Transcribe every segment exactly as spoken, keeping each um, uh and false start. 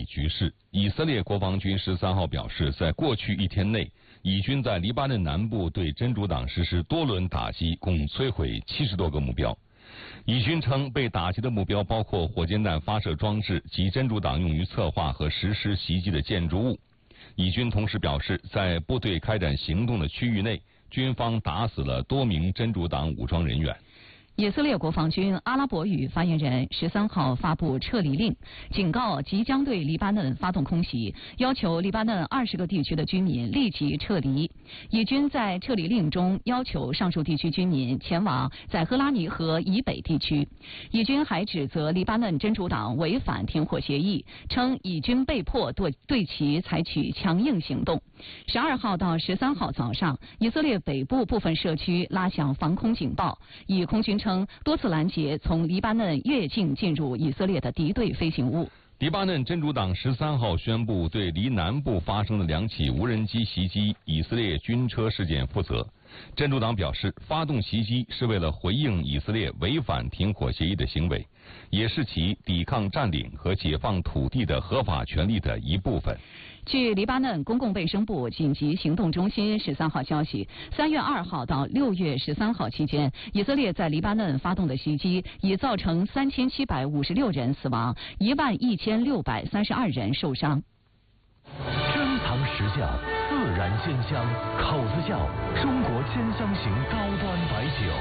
局势，以色列国防军十三号表示，在过去一天内，以军在黎巴嫩南部对真主党实施多轮打击，共摧毁七十多个目标。以军称，被打击的目标包括火箭弹发射装置及真主党用于策划和实施袭击的建筑物。以军同时表示，在部队开展行动的区域内，军方打死了多名真主党武装人员。 以色列国防军阿拉伯语发言人十三号发布撤离令，警告即将对黎巴嫩发动空袭，要求黎巴嫩二十个地区的居民立即撤离。以军在撤离令中要求上述地区居民前往在赫拉尼河以北地区。以军还指责黎巴嫩真主党违反停火协议，称以军被迫对对其采取强硬行动。十二号到十三号早上，以色列北部部分社区拉响防空警报，以空军称多次拦截从黎巴嫩越境进入以色列的敌对飞行物。 黎巴嫩真主党十三号宣布对黎南部发生的两起无人机袭击以色列军车事件负责。真主党表示，发动袭击是为了回应以色列违反停火协议的行为，也是其抵抗占领和解放土地的合法权利的一部分。 据黎巴嫩公共卫生部紧急行动中心十三号消息，三月二号到六月十三号期间，以色列在黎巴嫩发动的袭击已造成三千七百五十六人死亡，一万一千六百三十二人受伤。 珍藏实窖，自然鲜香，口子窖，中国千香型高端白酒。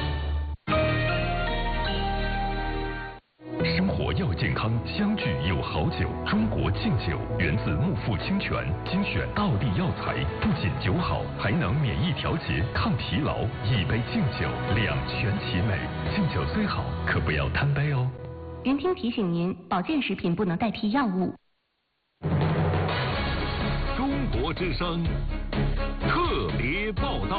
生活要健康，相聚有好酒。中国敬酒源自木富清泉，精选道地药材，不仅酒好，还能免疫调节、抗疲劳。一杯敬酒，两全其美。敬酒虽好，可不要贪杯哦。 云听提醒您，保健食品不能代替药物。 中国之声特别报道。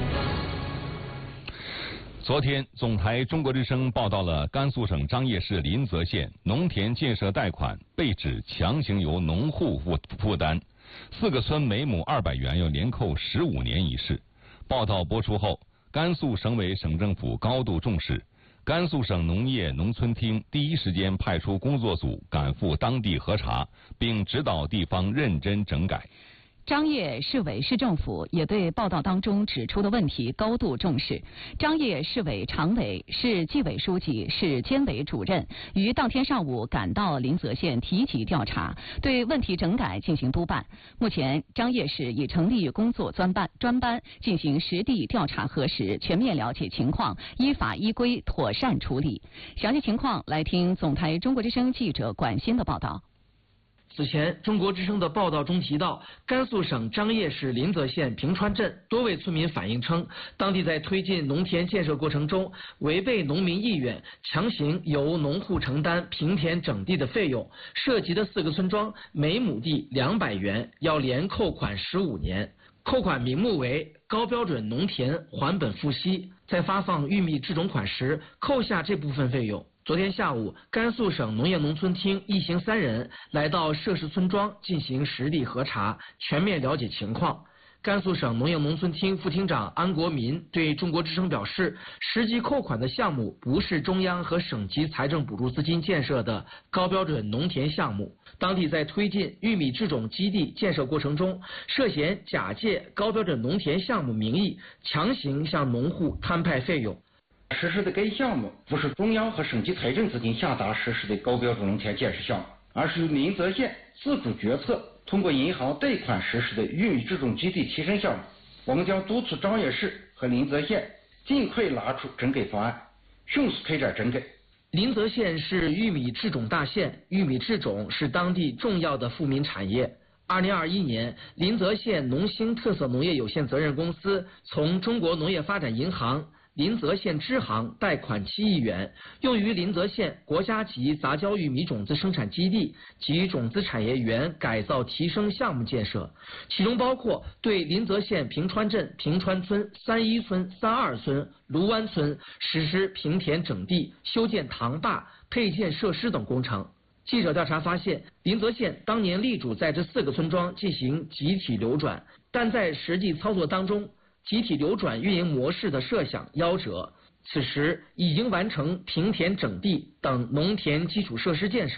昨天，总台中国之声报道了甘肃省张掖市临泽县农田建设贷款被指强行由农户负负担，四个村每亩二百元要连扣十五年一事。报道播出后，甘肃省委省政府高度重视，甘肃省农业农村厅第一时间派出工作组赶赴当地核查，并指导地方认真整改。 张掖市委市政府也对报道当中指出的问题高度重视。张掖市委常委、市纪委书记、市监委主任于当天上午赶到临泽县提级调查，对问题整改进行督办。目前，张掖市已成立工作专班，专班进行实地调查核实，全面了解情况，依法依规妥善处理。详细情况来听总台中国之声记者管欣的报道。 此前，中国之声的报道中提到，甘肃省张掖市临泽县平川镇多位村民反映称，当地在推进农田建设过程中，违背农民意愿，强行由农户承担平田整地的费用，涉及的四个村庄每亩地两百元，要连扣款十五年。扣款名目为高标准农田还本付息，在发放玉米制种款时扣下这部分费用。昨天下午，甘肃省农业农村厅一行三人来到涉事村庄进行实地核查，全面了解情况。甘肃省农业农村厅副厅长安国民对中国之声表示，实际扣款的项目不是中央和省级财政补助资金建设的高标准农田项目，当地在推进玉米制种基地建设过程中，涉嫌假借高标准农田项目名义，强行向农户摊派费用。 实施的该项目不是中央和省级财政资金下达实施的高标准农田建设项目，而是由临泽县自主决策通过银行贷款实施的玉米制种基地提升项目。我们将督促张掖市和临泽县尽快拿出整改方案，迅速开展整改。 临泽县是玉米制种大县，玉米制种是当地重要的富民产业。二零二一年，临泽县农兴特色农业有限责任公司从中国农业发展银行临泽县支行贷款七亿元，用于临泽县国家级杂交玉米种子生产基地及种子产业园改造提升项目建设，其中包括对临泽县平川镇平川村、三一村、三二村、卢湾村实施平田整地、修建塘坝、配建设施等工程。记者调查发现，临泽县当年力主在这四个村庄进行集体流转，但在实际操作当中，集体流转运营模式的设想夭折。此时已经完成平田整地等农田基础设施建设，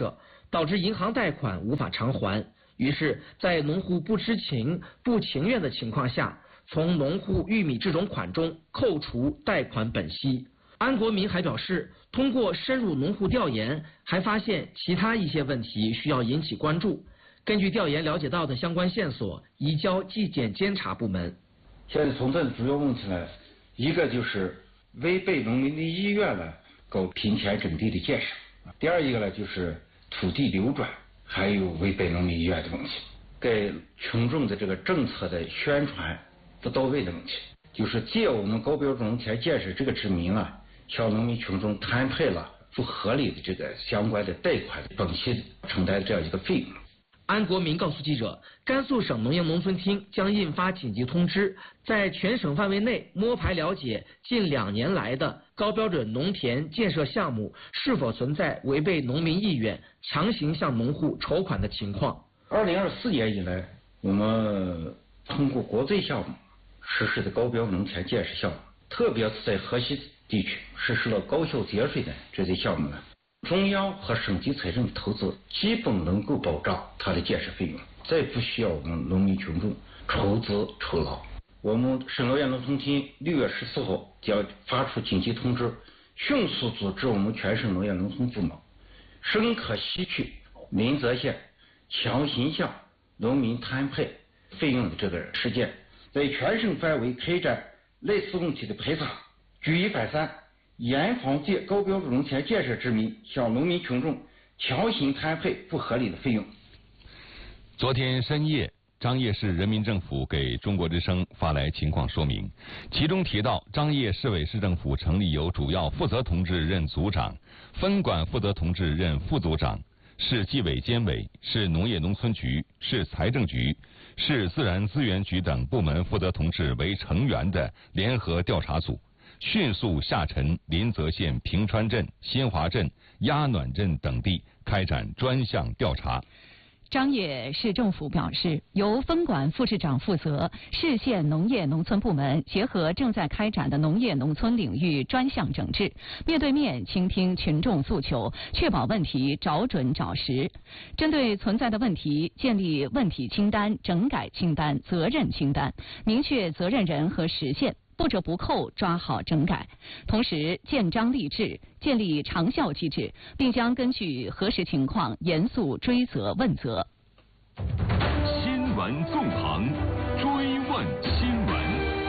导致银行贷款无法偿还。于是，在农户不知情、不情愿的情况下，从农户玉米制种款中扣除贷款本息。安国民还表示，通过深入农户调研，还发现其他一些问题需要引起关注。根据调研了解到的相关线索，移交纪检监察部门。 现在从这主要问题呢，一个就是违背农民的意愿呢，搞平田整地的建设；第二一个呢，就是土地流转，还有违背农民意愿的问题，给群众的这个政策的宣传不到位的问题，就是借我们高标准农田建设这个之名啊，向农民群众摊配了不合理的这个相关的贷款本息承担这样一个费用。 安国民告诉记者，甘肃省农业农村厅将印发紧急通知，在全省范围内摸排了解近两年来的高标准农田建设项目是否存在违背农民意愿、强行向农户筹款的情况。 二零二四年以来，我们通过国税项目实施的高标农田建设项目，特别是在河西地区实施了高效节税的这些项目呢，中央和省级财政投资基本能够保障它的建设费用，再不需要我们农民群众筹资筹劳。我们省农业农村厅六月十四号将发出紧急通知，迅速组织我们全省农业农村部门，深刻吸取临泽县强行向农民摊配费用的这个事件，在全省范围开展类似问题的排查，举一反三，严防借高标准农田建设之名向农民群众强行摊配不合理的费用。 昨天深夜，张掖市人民政府给中国之声发来情况说明，其中提到张掖市委市政府成立由主要负责同志任组长，分管负责同志任副组长，市纪委监委、市农业农村局、市财政局、市自然资源局等部门负责同志为成员的联合调查组，迅速下沉临泽县平川镇、新华镇、鸭暖镇等地，开展专项调查。 张掖市政府表示，由分管副市长负责，市县农业农村部门结合正在开展的农业农村领域专项整治，面对面倾听群众诉求，确保问题找准找实。针对存在的问题，建立问题清单、整改清单、责任清单，明确责任人和时限，不折不扣抓好整改，同时建章立制，建立长效机制，并将根据核实情况严肃追责问责。 新闻纵横，追问新闻。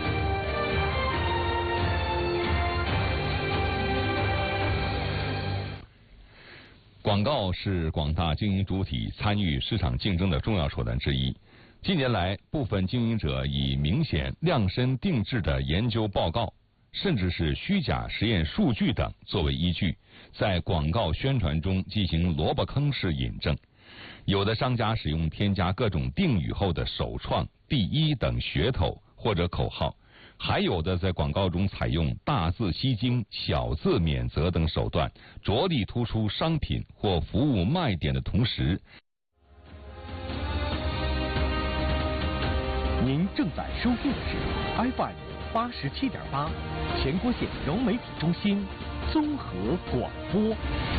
广告是广大经营主体参与市场竞争的重要手段之一。近年来，部分经营者以明显量身定制的研究报告，甚至是虚假实验数据等作为依据，在广告宣传中进行萝卜坑式引证。有的商家使用添加各种定语后的首创、第一等噱头或者口号，还有的在广告中采用大字吸睛、小字免责等手段，着力突出商品或服务卖点的同时， 您正在收听的是 F M 八十七点八，全国县融媒体中心综合广播。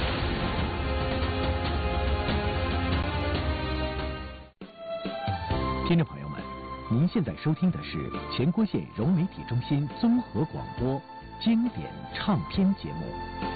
听众朋友们，您现在收听的是全国县融媒体中心综合广播经典唱片节目。